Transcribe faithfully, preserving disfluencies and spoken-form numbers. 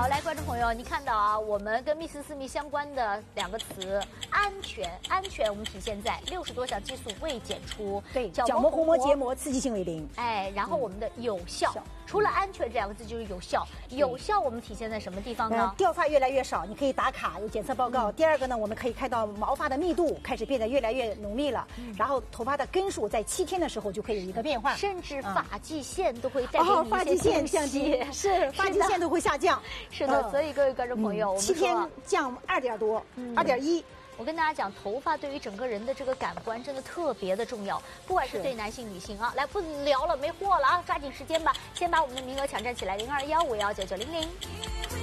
来，观众朋友，你看到啊，我们跟密斯私密相关的两个词，安全，安全，我们体现在六十多项激素未检出， 对，角膜、虹膜、结膜刺激性为零。 哎，然后我们的有效，嗯、除了安全这两个字就是有效，有效我们体现在什么地方呢？ 呃、掉发越来越少，你可以打卡有检测报告。嗯、第二个呢，我们可以看到毛发的密度开始变得越来越浓密了，嗯、然后头发的根数在七天的时候就可以有一个变化， 甚至发际线都会带给你发际线降低，是发际线都会下降。 是的，嗯、所以各位观众朋友，嗯、我们七天降二点多，二点一。 我跟大家讲，头发对于整个人的这个感官真的特别的重要，不管是对男性、女性啊。来，不聊了，没货了啊，抓紧时间吧，先把我们的名额抢占起来，零二幺五幺九九零零。